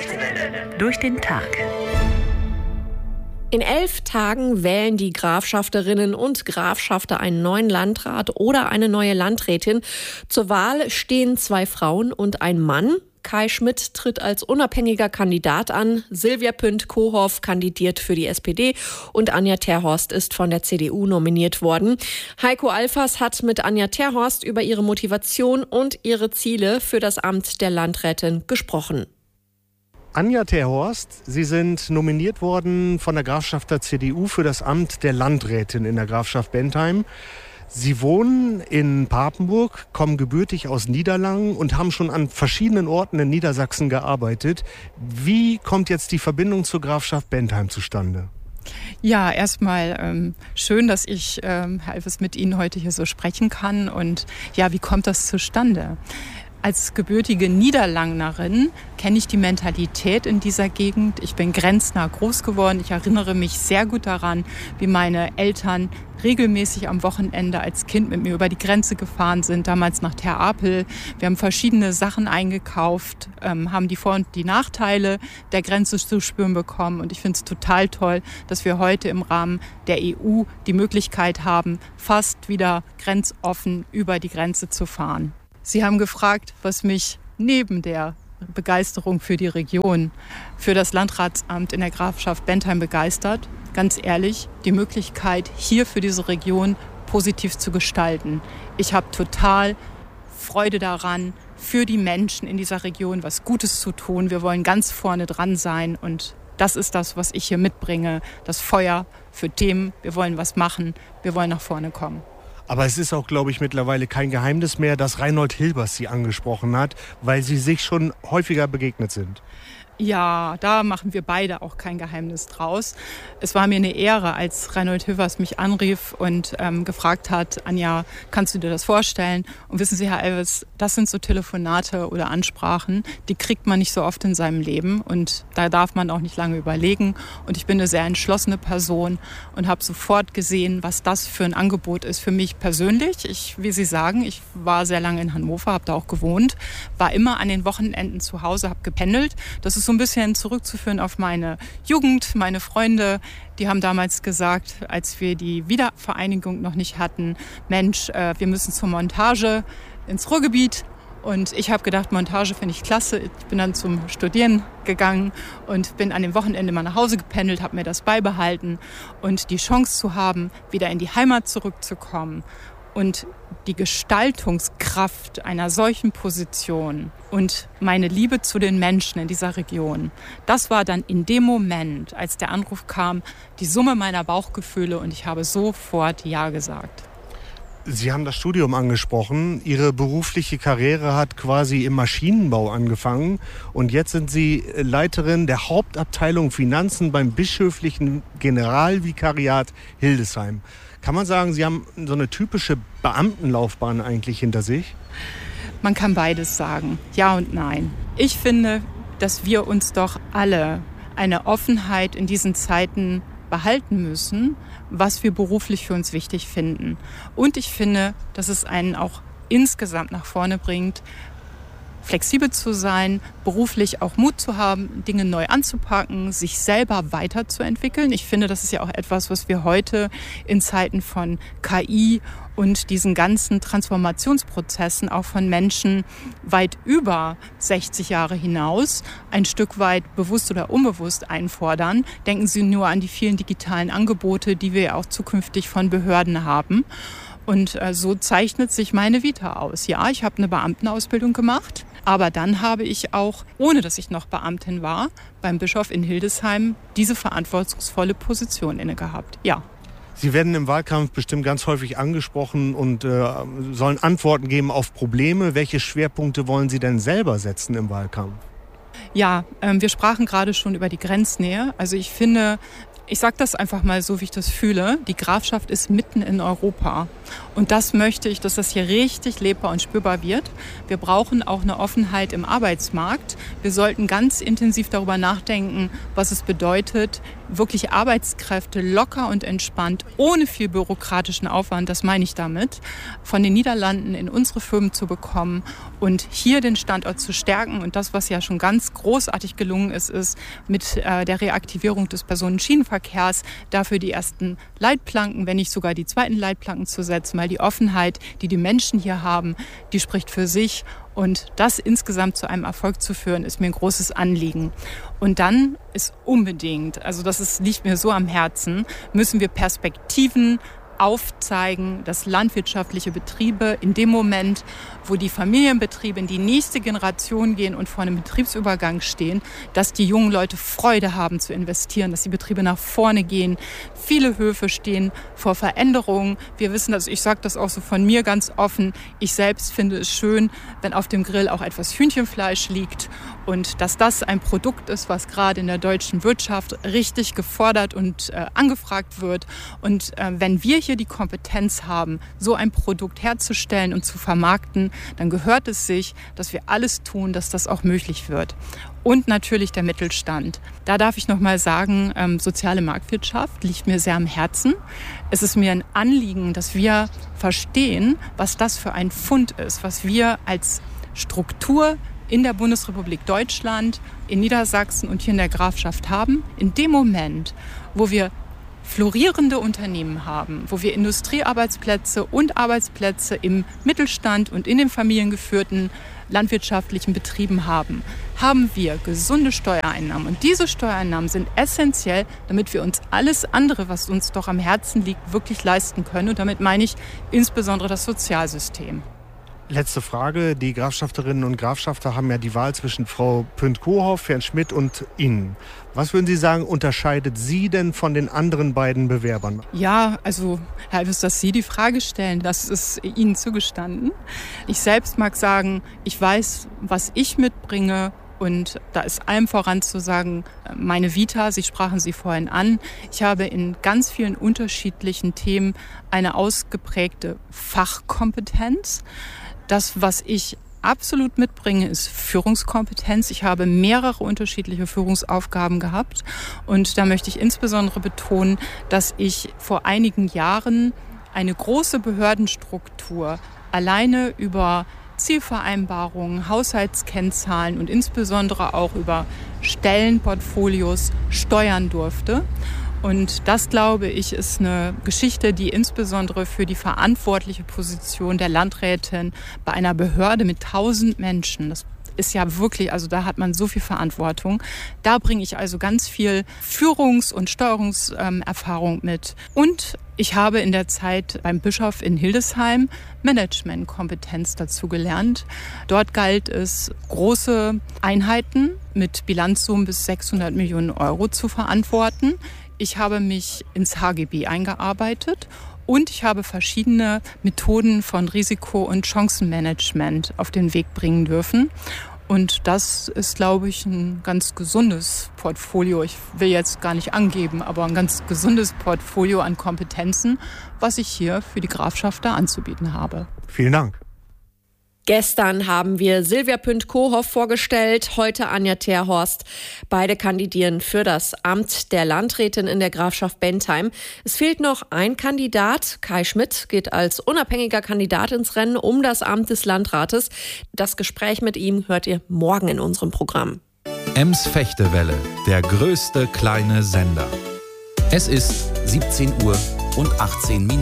Durch den Tag. In 11 Tagen wählen die Grafschafterinnen und Grafschafter einen neuen Landrat oder eine neue Landrätin. Zur Wahl stehen 2 Frauen und ein Mann. Kai Schmidt tritt als unabhängiger Kandidat an, Silvia Pünd-Kohoff kandidiert für die SPD und Anja Terhorst ist von der CDU nominiert worden. Heiko Alfers hat mit Anja Terhorst über ihre Motivation und ihre Ziele für das Amt der Landrätin gesprochen. Anja Terhorst, Sie sind nominiert worden von der Grafschaft der CDU für das Amt der Landrätin in der Grafschaft Bentheim. Sie wohnen in Papenburg, kommen gebürtig aus Niederlangen und haben schon an verschiedenen Orten in Niedersachsen gearbeitet. Wie kommt jetzt die Verbindung zur Grafschaft Bentheim zustande? Ja, erstmal schön, dass ich, Herr Alfers, mit Ihnen heute hier so sprechen kann. Und ja, wie kommt das zustande? Als gebürtige Niederlangnerin kenne ich die Mentalität in dieser Gegend. Ich bin grenznah groß geworden. Ich erinnere mich sehr gut daran, wie meine Eltern regelmäßig am Wochenende als Kind mit mir über die Grenze gefahren sind, damals nach Ter-Apel. Wir haben verschiedene Sachen eingekauft, haben die Vor- und die Nachteile der Grenze zu spüren bekommen. Und ich finde es total toll, dass wir heute im Rahmen der EU die Möglichkeit haben, fast wieder grenzoffen über die Grenze zu fahren. Sie haben gefragt, was mich neben der Begeisterung für die Region, für das Landratsamt in der Grafschaft Bentheim begeistert. Ganz ehrlich, die Möglichkeit, hier für diese Region positiv zu gestalten. Ich habe total Freude daran, für die Menschen in dieser Region was Gutes zu tun. Wir wollen ganz vorne dran sein und das ist das, was ich hier mitbringe. Das Feuer für Themen. Wir wollen was machen. Wir wollen nach vorne kommen. Aber es ist auch, glaube ich, mittlerweile kein Geheimnis mehr, dass Reinhold Hilbers Sie angesprochen hat, weil Sie sich schon häufiger begegnet sind. Ja, da machen wir beide auch kein Geheimnis draus. Es war mir eine Ehre, als Reinhold Hilbers mich anrief und gefragt hat, Anja, kannst du dir das vorstellen? Und wissen Sie, Herr Alfers, das sind so Telefonate oder Ansprachen, die kriegt man nicht so oft in seinem Leben und da darf man auch nicht lange überlegen. Und ich bin eine sehr entschlossene Person und habe sofort gesehen, was das für ein Angebot ist für mich persönlich. Wie Sie sagen, ich war sehr lange in Hannover, habe da auch gewohnt, war immer an den Wochenenden zu Hause, habe gependelt. Das ist so ein bisschen zurückzuführen auf meine Jugend, meine Freunde, die haben damals gesagt, als wir die Wiedervereinigung noch nicht hatten, Mensch, wir müssen zur Montage ins Ruhrgebiet. Und ich habe gedacht, Montage finde ich klasse. Ich bin dann zum Studieren gegangen und bin an dem Wochenende mal nach Hause gependelt, habe mir das beibehalten. Und die Chance zu haben, wieder in die Heimat zurückzukommen und die Gestaltungskraft einer solchen Position und meine Liebe zu den Menschen in dieser Region, das war dann in dem Moment, als der Anruf kam, die Summe meiner Bauchgefühle und ich habe sofort Ja gesagt. Sie haben das Studium angesprochen. Ihre berufliche Karriere hat quasi im Maschinenbau angefangen und jetzt sind Sie Leiterin der Hauptabteilung Finanzen beim Bischöflichen Generalvikariat Hildesheim. Kann man sagen, Sie haben so eine typische Beamtenlaufbahn eigentlich hinter sich? Man kann beides sagen, ja und nein. Ich finde, dass wir uns doch alle eine Offenheit in diesen Zeiten behalten müssen, was wir beruflich für uns wichtig finden. Und ich finde, dass es einen auch insgesamt nach vorne bringt, flexibel zu sein, beruflich auch Mut zu haben, Dinge neu anzupacken, sich selber weiterzuentwickeln. Ich finde, das ist ja auch etwas, was wir heute in Zeiten von KI und diesen ganzen Transformationsprozessen auch von Menschen weit über 60 Jahre hinaus ein Stück weit bewusst oder unbewusst einfordern. Denken Sie nur an die vielen digitalen Angebote, die wir auch zukünftig von Behörden haben. Und so zeichnet sich meine Vita aus. Ja, ich habe eine Beamtenausbildung gemacht, aber dann habe ich auch, ohne dass ich noch Beamtin war, beim Bischof in Hildesheim diese verantwortungsvolle Position inne gehabt. Ja. Sie werden im Wahlkampf bestimmt ganz häufig angesprochen und sollen Antworten geben auf Probleme. Welche Schwerpunkte wollen Sie denn selber setzen im Wahlkampf? Ja, wir sprachen gerade schon über die Grenznähe. Also ich finde, Ich sage das einfach mal so, wie ich das fühle. Die Grafschaft ist mitten in Europa. Und das möchte ich, dass das hier richtig lebbar und spürbar wird. Wir brauchen auch eine Offenheit im Arbeitsmarkt. Wir sollten ganz intensiv darüber nachdenken, was es bedeutet, wirklich Arbeitskräfte locker und entspannt, ohne viel bürokratischen Aufwand, das meine ich damit, von den Niederlanden in unsere Firmen zu bekommen und hier den Standort zu stärken. Und das, was ja schon ganz großartig gelungen ist, ist mit der Reaktivierung des Personenschienenverkehrs dafür die ersten Leitplanken, wenn nicht sogar die zweiten Leitplanken zu setzen, weil die Offenheit, die die Menschen hier haben, die spricht für sich. Und das insgesamt zu einem Erfolg zu führen, ist mir ein großes Anliegen. Und dann ist unbedingt, also liegt mir so am Herzen, müssen wir Perspektiven aufzeigen, dass landwirtschaftliche Betriebe in dem Moment, wo die Familienbetriebe in die nächste Generation gehen und vor einem Betriebsübergang stehen, dass die jungen Leute Freude haben zu investieren, dass die Betriebe nach vorne gehen. Viele Höfe stehen vor Veränderungen. Wir wissen das, ich sage das auch so von mir ganz offen, ich selbst finde es schön, wenn auf dem Grill auch etwas Hühnchenfleisch liegt und dass das ein Produkt ist, was gerade in der deutschen Wirtschaft richtig gefordert und angefragt wird. Und wenn wir hier die Kompetenz haben, so ein Produkt herzustellen und zu vermarkten, dann gehört es sich, dass wir alles tun, dass das auch möglich wird. Und natürlich der Mittelstand. Da darf ich noch mal sagen, soziale Marktwirtschaft liegt mir sehr am Herzen. Es ist mir ein Anliegen, dass wir verstehen, was das für ein Fund ist, was wir als Struktur in der Bundesrepublik Deutschland, in Niedersachsen und hier in der Grafschaft haben. In dem Moment, wo wir florierende Unternehmen haben, wo wir Industriearbeitsplätze und Arbeitsplätze im Mittelstand und in den familiengeführten landwirtschaftlichen Betrieben haben, haben wir gesunde Steuereinnahmen. Und diese Steuereinnahmen sind essentiell, damit wir uns alles andere, was uns doch am Herzen liegt, wirklich leisten können. Und damit meine ich insbesondere das Sozialsystem. Letzte Frage. Die Grafschafterinnen und Grafschafter haben ja die Wahl zwischen Frau Pünd-Kohoff, Herrn Schmidt und Ihnen. Was würden Sie sagen, unterscheidet Sie denn von den anderen beiden Bewerbern? Ja, also Herr Elvis, dass Sie die Frage stellen, das ist Ihnen zugestanden. Ich selbst mag sagen, ich weiß, was ich mitbringe. Und da ist allem voran zu sagen, meine Vita, Sie sprachen sie vorhin an. Ich habe in ganz vielen unterschiedlichen Themen eine ausgeprägte Fachkompetenz. Das, was ich absolut mitbringe, ist Führungskompetenz. Ich habe mehrere unterschiedliche Führungsaufgaben gehabt. Und da möchte ich insbesondere betonen, dass ich vor einigen Jahren eine große Behördenstruktur alleine über Zielvereinbarungen, Haushaltskennzahlen und insbesondere auch über Stellenportfolios steuern durfte. Und das, glaube ich, ist eine Geschichte, die insbesondere für die verantwortliche Position der Landrätin bei einer Behörde mit 1000 Menschen, das ist ja wirklich, also da hat man so viel Verantwortung. Da bringe ich also ganz viel Führungs- und Steuerungserfahrung mit. Und ich habe in der Zeit beim Bischof in Hildesheim Managementkompetenz dazu gelernt. Dort galt es, große Einheiten mit Bilanzsummen bis 600 Millionen Euro zu verantworten. Ich habe mich ins HGB eingearbeitet und ich habe verschiedene Methoden von Risiko- und Chancenmanagement auf den Weg bringen dürfen. Und das ist, glaube ich, ein ganz gesundes Portfolio. Ich will jetzt gar nicht angeben, aber ein ganz gesundes Portfolio an Kompetenzen, was ich hier für die Grafschafter anzubieten habe. Vielen Dank. Gestern haben wir Silvia Pünd-Kohoff vorgestellt, heute Anja Terhorst. Beide kandidieren für das Amt der Landrätin in der Grafschaft Bentheim. Es fehlt noch ein Kandidat. Kai Schmidt geht als unabhängiger Kandidat ins Rennen um das Amt des Landrates. Das Gespräch mit ihm hört ihr morgen in unserem Programm. Ems Fechtewelle, der größte kleine Sender. Es ist 17 Uhr und 18 Minuten.